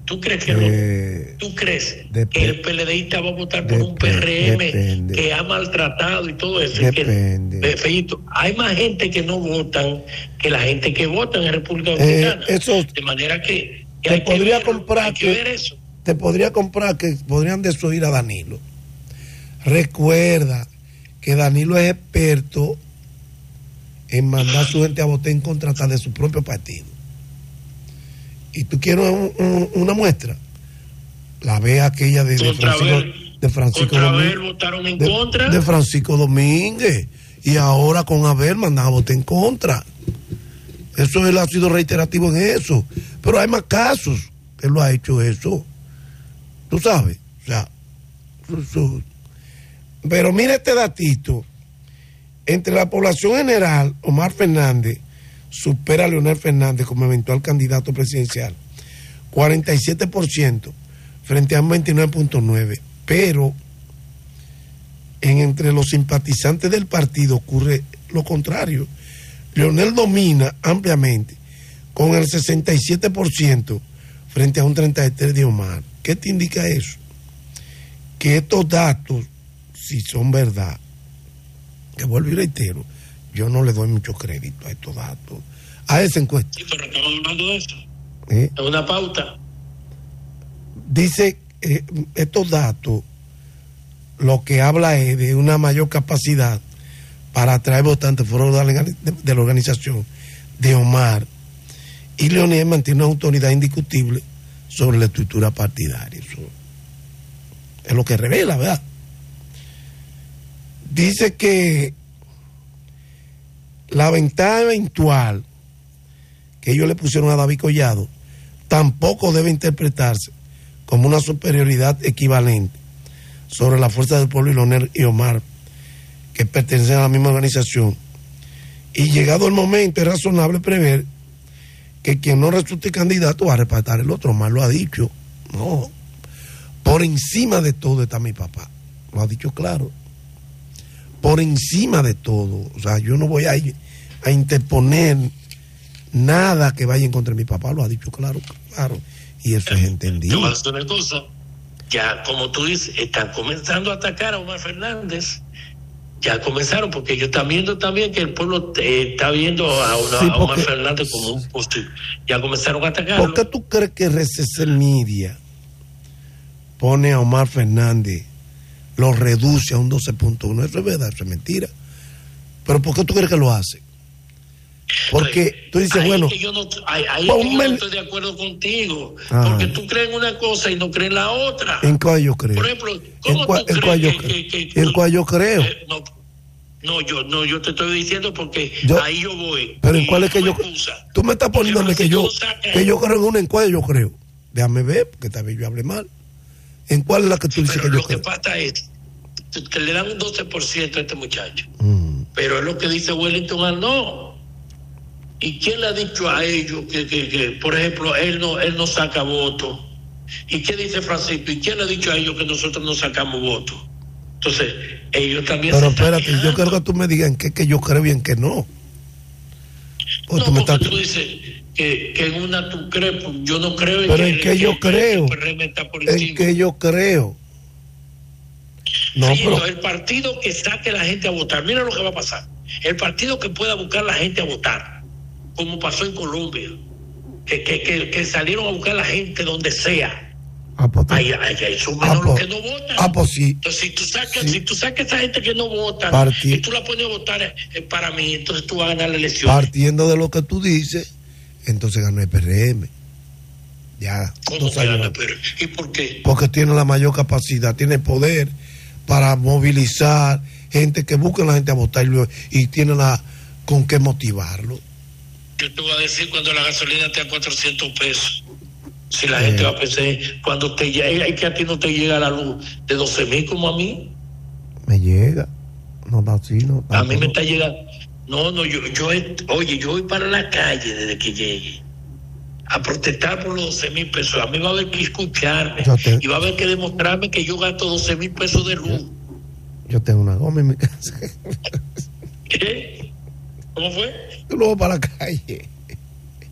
¿Tú crees que que el PLDista va a votar por un PRM que ha maltratado y todo eso? Depende. Feito, hay más gente que no votan que la gente que vota en República Dominicana. De manera que te podría comprar hay que ver eso. Te podría comprar que podrían desoír a Danilo. Recuerda que Danilo es experto en mandar a su gente a votar en contra de su propio partido. Y tú quieres una muestra, la ve aquella de Francisco Domínguez. Votaron en contra. De Francisco Domínguez. Y ahora con Abel mandan a votar en contra. Eso él ha sido reiterativo en eso. Pero hay más casos que él lo ha hecho eso. Tú sabes. O sea, pero mira este datito. Entre la población general, Omar Fernández supera a Leonel Fernández como eventual candidato presidencial, 47% frente a un 29.9%, pero entre los simpatizantes del partido ocurre lo contrario. Leonel domina ampliamente con el 67% frente a un 33% de Omar. ¿Qué te indica eso? Que estos datos, si son verdad, que vuelvo y reitero, yo no le doy mucho crédito a estos datos, a esa encuesta. Sí, pero estamos hablando de eso. Es una pauta. Dice, estos datos, lo que habla es de una mayor capacidad para atraer votantes fuera de la organización de Omar. Y Leonel mantiene una autoridad indiscutible sobre la estructura partidaria. Eso es lo que revela, ¿verdad? Dice que la ventaja eventual que ellos le pusieron a David Collado tampoco debe interpretarse como una superioridad equivalente sobre la fuerza del pueblo y Leonel y Omar, que pertenecen a la misma organización. Y llegado el momento, es razonable prever que quien no resulte candidato va a repartir el otro. Omar lo ha dicho. No, por encima de todo está mi papá. Lo ha dicho claro. Por encima de todo. O sea, yo no voy a interponer nada que vaya en contra de mi papá. Lo ha dicho claro. Y eso es entendido. Yo voy a hacer una cosa. Ya, como tú dices, están comenzando a atacar a Omar Fernández. Ya comenzaron, porque ellos están viendo también que el pueblo está viendo a Omar Fernández como un posible. Ya comenzaron a atacarlo. ¿Por qué tú crees que RCC Media pone a Omar Fernández, lo reduce a un 12.1? Eso es verdad, eso es mentira. Pero ¿por qué tú crees que lo hace? Porque tú dices, bueno, yo no estoy de acuerdo contigo. Porque tú crees en una cosa y no crees en la otra. ¿En cuál yo creo? Por ejemplo, ¿cómo tú crees ¿En cuál yo creo? Yo te estoy diciendo porque ahí yo voy. Pero ¿en cuál es que yo? Tú me estás poniéndome que yo creo en una, ¿en cuál yo creo? Déjame ver, porque tal vez yo hable mal. ¿En cuál es la que tú dices que yo creo? Lo que pasa es que le dan un 12% a este muchacho. Pero es lo que dice Wellington no. ¿Y quién le ha dicho a ellos que por ejemplo, él no saca votos? ¿Y qué dice Francisco? ¿Y quién le ha dicho a ellos que nosotros no sacamos votos? Entonces, ellos también. Pero espérate, yo quiero que tú me digas en qué que yo creo y en qué no. Porque tú dices que en una tú crees, pues yo no creo en pero en qué yo creo. En qué yo creo. No, pero el partido que saque a la gente a votar, mira lo que va a pasar. El partido que pueda buscar a la gente a votar, como pasó en Colombia, que salieron a buscar a la gente donde sea. Hay son menos los que no votan. Pues sí. Entonces, si tú sacas a esa gente que no vota y tú la pones a votar para mí, entonces tú vas a ganar la elección. Partiendo de lo que tú dices, entonces ganó el PRM. Ya. ¿Cómo que gana el PRM? ¿Y por qué? Porque tiene la mayor capacidad, tiene poder para movilizar gente que busque a la gente a votar y tiene con qué motivarlo. ¿Qué tú vas a decir cuando la gasolina esté a 400 pesos? Si la gente va a pensar, cuando te llega, es que a ti no te llega la luz de 12,000 como a mí. Me llega. No, así no. A mí me está llegando. No, yo voy para la calle desde que llegue a protestar por los 12,000 pesos. A mí va a haber que escucharme y va a haber que demostrarme que yo gasto 12,000 pesos de luz. Yo tengo una goma en mi casa. ¿Qué? ¿Cómo fue? Yo lo voy para la calle.